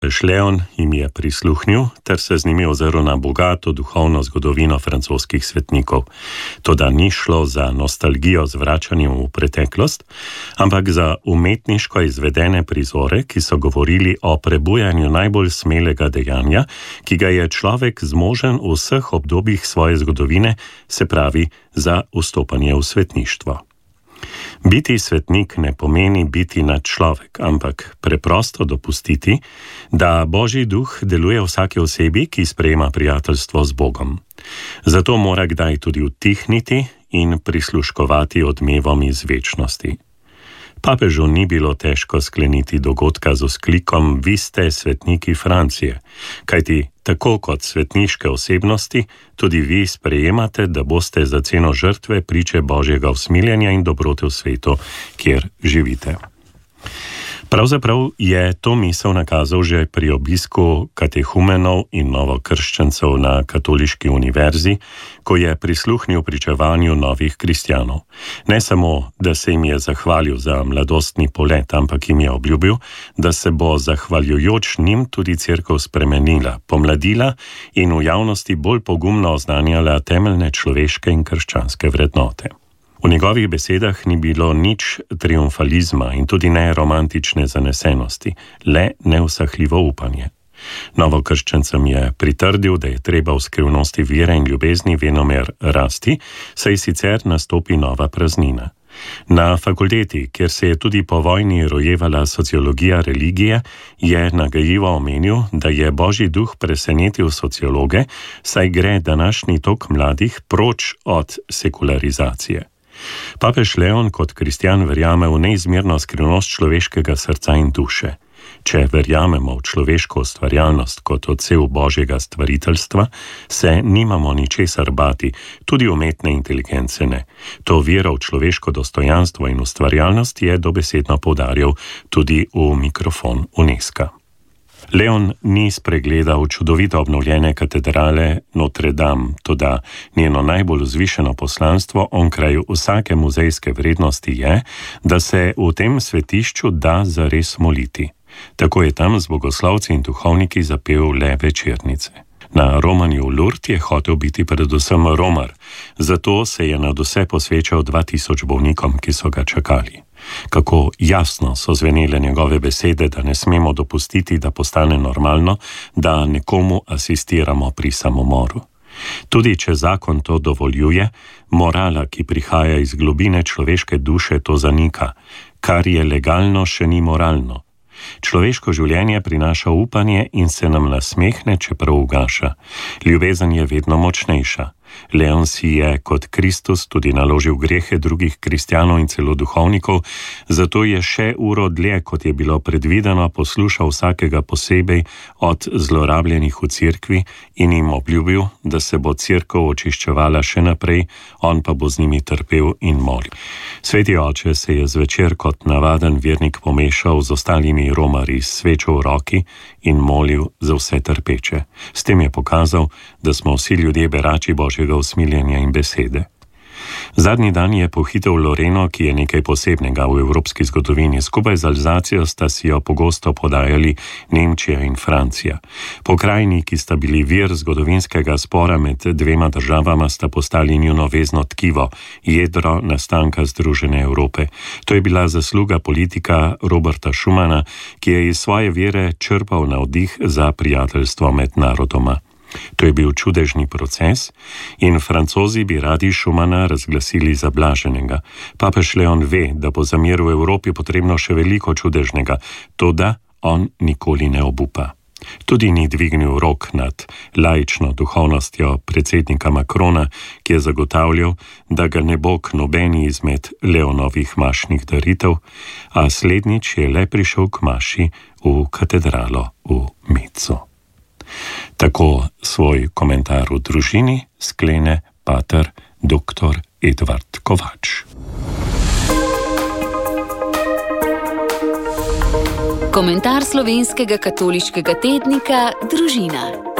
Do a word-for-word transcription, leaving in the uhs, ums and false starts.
Leon jim je prisluhnil ter se z njimi ozrl na bogato duhovno zgodovino francoskih svetnikov. Toda ni šlo za nostalgijo z vračanjem v preteklost, ampak za umetniško izvedene prizore, ki so govorili o prebujanju najbolj smelega dejanja, ki ga je človek zmožen v vseh obdobjih svoje zgodovine, se pravi za vstopanje v svetništvo. Biti svetnik ne pomeni biti nadčlovek, ampak preprosto dopustiti, da Božji duh deluje v vsaki osebi, ki sprejema prijateljstvo z Bogom. Zato mora kdaj tudi utihniti in prisluškovati odmevom iz večnosti. Papežu ni bilo težko skleniti dogodka z vzklikom "Vi ste svetniki Francije", kajti tako kot svetniške osebnosti, tudi vi sprejemate, da boste za ceno žrtve priče Božjega usmiljenja in dobrote v svetu, kjer živite. Pravzaprav je to misel nakazal že pri obisku katehumenov in novokrščencev na Katoliški univerzi, ko je prisluhnil pričevanju novih kristjanov. Ne samo, da se jim je zahvalil za mladostni polet, ampak jim je obljubil, da se bo zahvaljujoč njim tudi cerkev spremenila, pomladila in v javnosti bolj pogumno oznanjala temeljne človeške in krščanske vrednote. V njegovih besedah ni bilo nič triumfalizma in tudi ne romantične zanesenosti, le neusahljivo upanje. Novokrščencem je pritrdil, da je treba v skrivnosti vere in ljubezni venomer rasti, saj sicer nastopi nova praznina. Na fakulteti, kjer se je tudi po vojni rojevala sociologija religije, je nagajivo omenil, da je Božji duh presenetil sociologe, saj gre današnji tok mladih proč od sekularizacije. Papež Leon kot kristjan verjame v neizmerno skrivnost človeškega srca in duše. Če verjamemo v človeško ustvarjalnost kot odsev Božjega stvariteljstva, se nimamo ničesar bati, tudi umetne inteligence ne. To vero v človeško dostojanstvo in ustvarjalnost je dobesedno poudarjal tudi v mikrofon UNESCO. Leon ni spregledal čudovito obnovljene katedrale Notre Dame, toda njeno najbolj vzvišeno poslanstvo onkraj vsake muzejske vrednosti je, da se v tem svetišču da zares moliti. Tako je tam z bogoslovci in duhovniki zapel le večernice. Na romanju v Lourdes je hotel biti predvsem romar, zato se je nadvse posvečal dva tisoč bolnikom, ki so ga čakali. Kako jasno so zvenele njegove besede, da ne smemo dopustiti, da postane normalno, da nekomu asistiramo pri samomoru. Tudi če zakon to dovoljuje, morala, ki prihaja iz globine človeške duše, to zanika. Kar je legalno, še ni moralno. Človeško življenje prinaša upanje in se nam nasmehne, čeprav ugaša. Ljubezen je vedno močnejša. Leon si je kot Kristus tudi naložil grehe drugih kristjanov in celo duhovnikov, zato je še uro dlje, kot je bilo predvideno, poslušal vsakega posebej od zlorabljenih v cerkvi in jim obljubil, da se bo cerkev očiščevala še naprej, on pa bo z njimi trpel in molil. Sveti oče se je zvečer kot navaden vernik pomešal z ostalimi romarji s svečo v roki in molil za vse trpeče. S tem je pokazal, da smo vsi ljudje berači Božjega usmiljenja in besede. Zadnji dan je pohitel Loreno, ki je nekaj posebnega v evropski zgodovini. Skupaj z Alzacijo sta si jo pogosto podajali Nemčija in Francija. Pokrajini, ki sta bili vir zgodovinskega spora med dvema državama, sta postali njuno vezno tkivo, jedro nastanka Združene Evrope. To je bila zasluga politika Roberta Schumana, ki je iz svoje vere črpal navdih za prijateljstvo med narodoma. To je bil čudežni proces in Francozi bi radi Schumana razglasili za blaženega. Papež Leon ve, da bo za mir v Evropi potrebno še veliko čudežnega, toda on nikoli ne obupa. Tudi ni dvignil rok nad laično duhovnostjo predsednika Macrona, ki je zagotavljal, da ga ne bo k nobeni izmed Leonovih mašnih daritev, a slednjič je le prišel k maši v katedralo v Metzu. Tako svoj komentar v družini sklene pater doktor Edvard Kovač. Komentar slovenskega katoliškega tednika Družina.